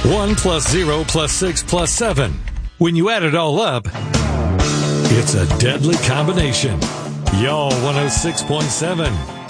1 plus 0 plus 6 plus 7. When you add it all up, it's a deadly combination. Y'all 106.7.